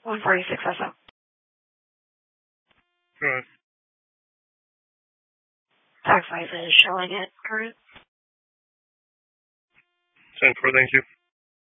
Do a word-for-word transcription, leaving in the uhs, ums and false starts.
one forty-six S O. Good. Tax license is showing it current. ten four, thank you.